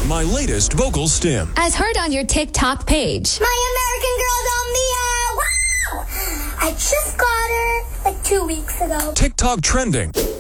My latest vocal stim. As heard on your TikTok page. My American Girl doll Mia! Wow! I just got her like 2 weeks ago. TikTok trending.